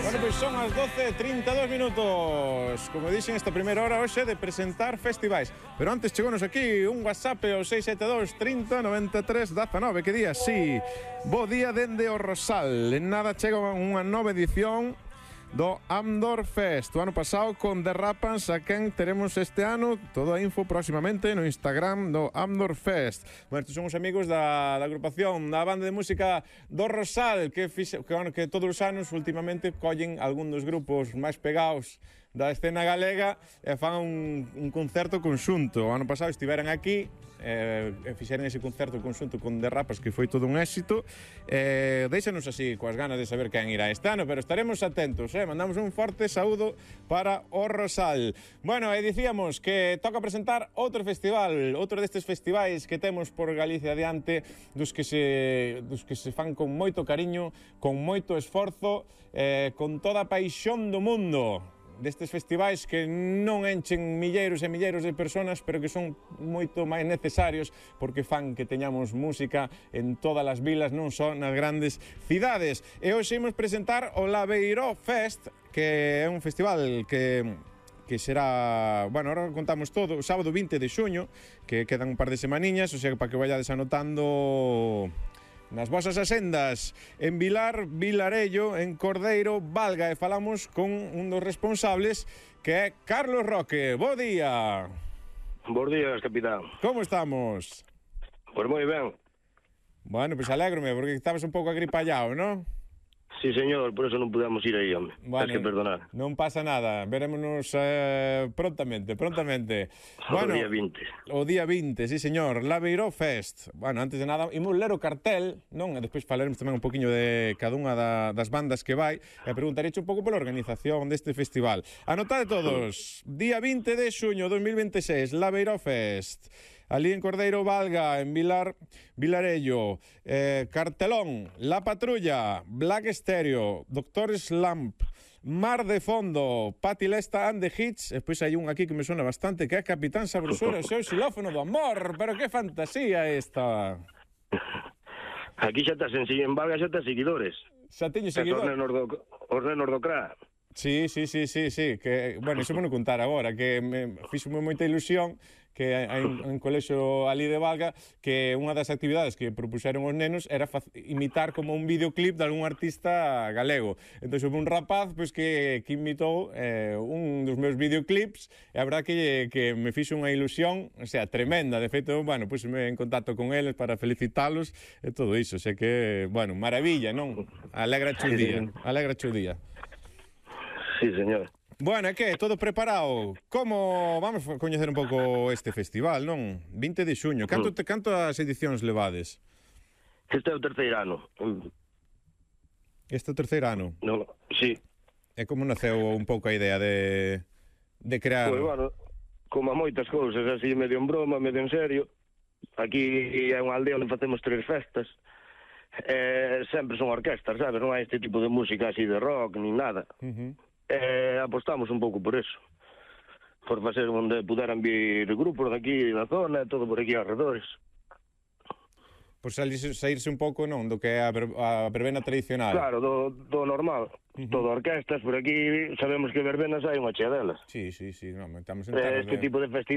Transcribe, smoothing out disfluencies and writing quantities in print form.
Bueno, pois son as 12:32 minutos. Como dixen, esta primeira hora hoxe de presentar festivais. Pero antes chegounos aquí un WhatsApp ao 672 30 93 19. Que día? Sí, bo día dende o Rosal. En nada chega unha nova edición do Amdor Fest. O ano pasado con Derrapans, a quen teremos este ano. Toda a info próximamente no Instagram do Amdor Fest. Bueno, estes son os amigos da agrupación, da banda de música do Rosal, que todos os anos últimamente collen algún dos grupos máis pegados da escena galega e fan un concerto conxunto. O ano pasado estiveran aquí e fixeran ese concerto conxunto con Derrapas, que foi todo un éxito. Deixanos así coas ganas de saber quen irá este ano, pero estaremos atentos. Mandamos un forte saúdo para o Rosal. Bueno, e dicíamos que toca presentar outro festival, outro destes festivais que temos por Galicia adiante, dos que se fan con moito cariño, con moito esforzo, con toda a paixón do mundo. Destes festivais que non enchen milleiros e milleiros de personas, pero que son moito máis necesarios porque fan que teñamos música en todas as vilas, non só nas grandes cidades. E hoxe imos presentar o Labeiró Fest, que é un festival que será, bueno, ahora contamos todo, o sábado 20 de xuño, que quedan un par de semaniñas, o sea, para que vayades anotando nas vosas asendas, en Vilar, Vilarello, en Cordeiro, Valga, e falamos con un dos responsables, que é Carlos Roque. Bo día. Bos días, capitán. Como estamos? Pois moi ben. Bueno, pois alégrome, porque estabas un pouco agripallado, non? Sí, señor, por eso non podemos ir aí, home. Bueno, tens que perdonar. Non pasa nada, verémonos prontamente. Bueno, o día 20. O día 20, sí, señor, Labeiró Fest. Bueno, antes de nada, imos ler o cartel, non? E despois falaremos tamén un poquinho de cada unha das bandas que vai, e preguntareche un pouco pola organización deste festival. Anotade todos, día 20 de xuño 2026, Labeiró Fest. Ali en Cordeiro, Valga, en Vilarello, cartelón, La Patrulla, Black Stereo, Doctor Slump, Mar de Fondo, Patti Lesta and the Hits. E pois hai un aquí que me suena bastante, que é Capitán Sabrosura, o seu xilófono do amor. Pero que fantasía esta. Aquí xa estás en Valga, xa estás seguidores. Xa teño seguidores. Os nenos do CRA. Sí, que, bueno, iso vou contar agora, que me fixo moita ilusión que hai un colexo ali de Valga que unha das actividades que propuxeron os nenos era imitar como un videoclip de algún artista galego. Entón, houve un rapaz pois, que imitou un dos meus videoclips, e a verdad que me fixo unha ilusión, o sea, tremenda. De feito, bueno, puseme en contacto con eles para felicitalos e todo iso. O sea que, bueno, maravilla, non? Alegra o día. Sí, señor. Bueno, é que todo preparado. Como vamos a coñecer un pouco este festival, non? 20 de xuño. Cantas edicións levades? Este é o terceiro ano. Este é o terceiro ano? No, sí. E como naceu un pouco a idea de crear? Pois, bueno, como a moitas cousas, así medio en broma, medio en serio. Aquí é unha aldea onde facemos 3 festas. Sempre son orquestas, sabes? Non hai este tipo de música así de rock, ni nada. Apostamos un pouco por eso, por facer onde puderan vir grupos daqui da zona, todo por aquí alrededores. Por saírse un pouco, non, do que é a verbena tradicional. Claro, do normal. Todo orquestas por aquí, sabemos que verbenas hai unha chea delas. Sí, non, estamos en este tipo de festivales